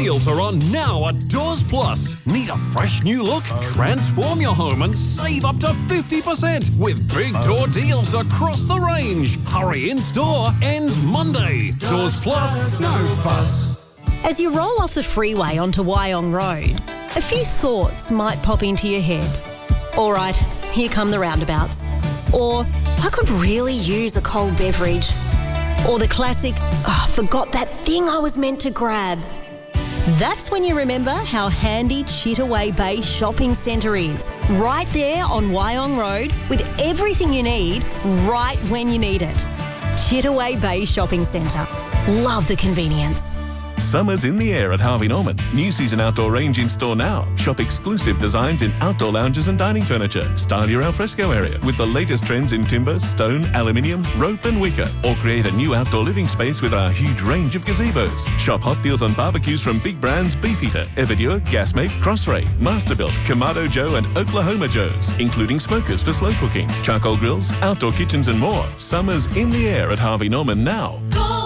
deals are on now at Doors Plus. Need a fresh new look? Transform your home and save up to 50% with big door deals across the range. Hurry, in store ends Monday. Doors Plus, no fuss. As you roll off the freeway onto Wyong Road, a few thoughts might pop into your head. All right, here come the roundabouts. Or, I could really use a cold beverage. Or the classic, forgot that thing I was meant to grab. That's when you remember how handy Chittaway Bay Shopping Centre is. Right there on Wyong Road with everything you need right when you need it. Chittaway Bay Shopping Centre. Love the convenience. Summer's in the air at Harvey Norman. New season outdoor range in store now. Shop exclusive designs in outdoor lounges and dining furniture. Style your alfresco area with the latest trends in timber, stone, aluminium, rope and wicker. Or create a new outdoor living space with our huge range of gazebos. Shop hot deals on barbecues from big brands Beefeater, Everdure, Gasmate, Crossray, Masterbuilt, Kamado Joe and Oklahoma Joe's, including smokers for slow cooking, charcoal grills, outdoor kitchens and more. Summer's in the air at Harvey Norman now.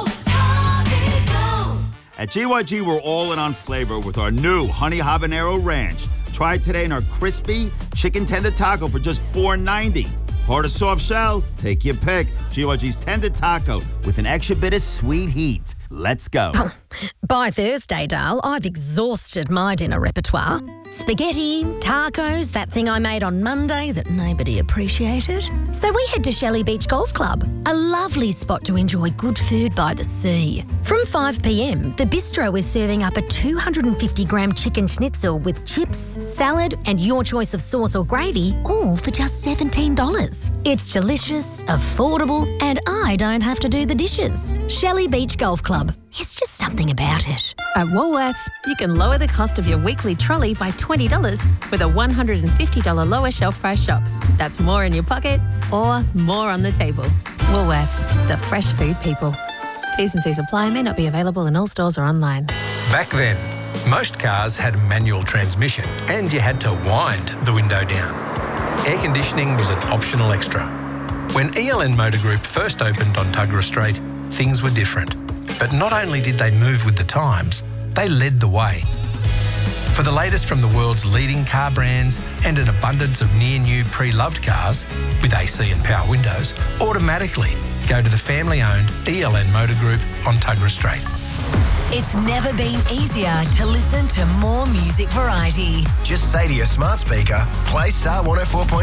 At GYG, we're all in on flavor with our new Honey Habanero Ranch. Try it today in our crispy chicken tender taco for just $4.90. Hard or soft shell? Take your pick. GYG's tender taco with an extra bit of sweet heat. Let's go. By Thursday, Dale, I've exhausted my dinner repertoire. Spaghetti, tacos, that thing I made on Monday that nobody appreciated. So we head to Shelley Beach Golf Club, a lovely spot to enjoy good food by the sea. From 5 p.m, the bistro is serving up a 250-gram chicken schnitzel with chips, salad and your choice of sauce or gravy, all for just $17. It's delicious, affordable and I don't have to do the dishes. Shelley Beach Golf Club. It's just something about it. At Woolworths, you can lower the cost of your weekly trolley by $20 with a $150 lower shelf price shop. That's more in your pocket or more on the table. Woolworths, the fresh food people. T's and C's apply, may not be available in all stores or online. Back then, most cars had manual transmission and you had to wind the window down. Air conditioning was an optional extra. When ELN Motor Group first opened on Tuggerah Street, things were different. But not only did they move with the times, they led the way. For the latest from the world's leading car brands and an abundance of near-new pre-loved cars with AC and power windows, automatically go to the family-owned ELN Motor Group on Tuggerah Street. It's never been easier to listen to more music variety. Just say to your smart speaker, play Star 104.7.